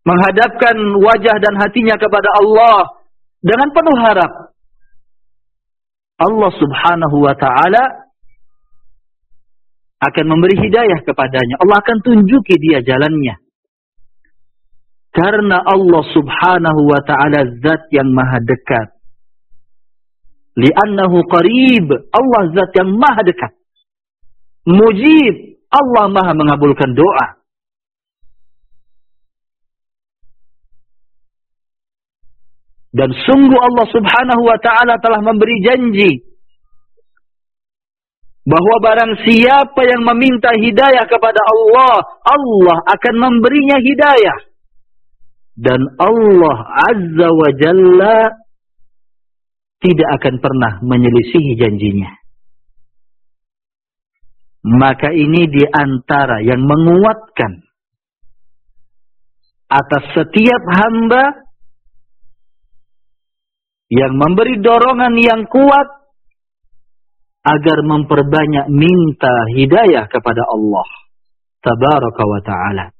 menghadapkan wajah dan hatinya kepada Allah dengan penuh harap, Allah subhanahu wa ta'ala akan memberi hidayah kepadanya. Allah akan tunjuki dia jalannya. Karena Allah subhanahu wa ta'ala zat yang maha dekat. Li'annahu qarib. Allah zat yang maha dekat. Mujib. Allah maha mengabulkan doa. Dan sungguh Allah subhanahu wa ta'ala telah memberi janji bahwa barang siapa yang meminta hidayah kepada Allah, Allah akan memberinya hidayah. Dan Allah azza wa jalla tidak akan pernah menyelisihi janjinya. Maka ini di antara yang menguatkan atas setiap hamba, yang memberi dorongan yang kuat agar memperbanyak minta hidayah kepada Allah tabaraka wa ta'ala.